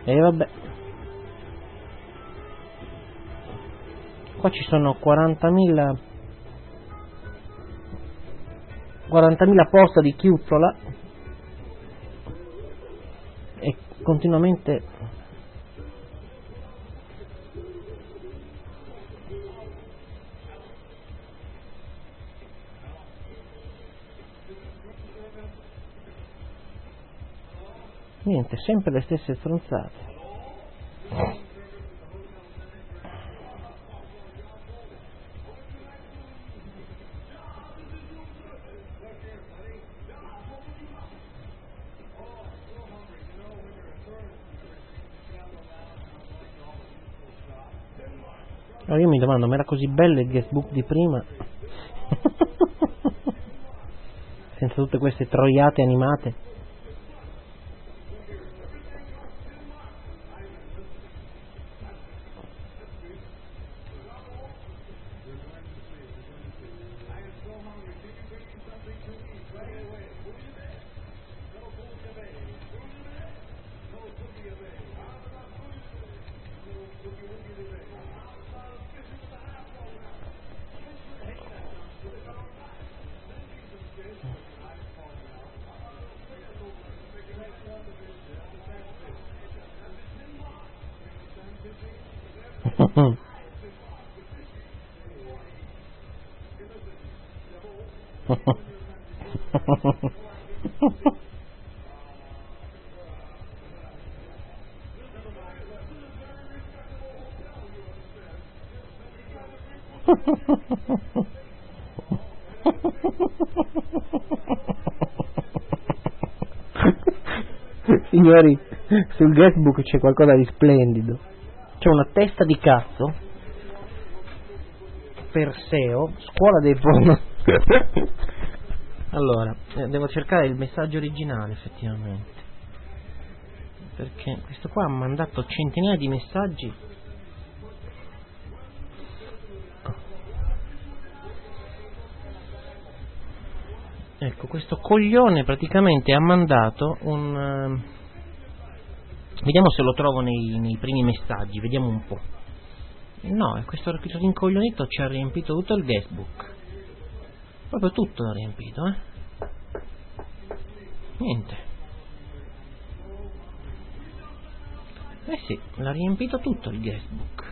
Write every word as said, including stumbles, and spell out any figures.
E vabbè, qua ci sono quarantamila quarantamila posta di chiuzzola e continuamente niente, sempre le stesse stronzate. Allora io mi domando, ma era così bello il guestbook di prima? Senza tutte queste troiate animate? Signori, sul guestbook c'è qualcosa di splendido. C'è una testa di cazzo, Perseo, scuola dei porno. Allora, eh, devo cercare il messaggio originale effettivamente, perché questo qua ha mandato centinaia di messaggi. Ecco, questo coglione praticamente ha mandato un... Uh, vediamo se lo trovo nei, nei primi messaggi, vediamo un po'. No, e questo rincoglionito ci ha riempito tutto il guestbook. Proprio tutto l'ha riempito, eh? Niente. Eh sì, l'ha riempito tutto il guestbook.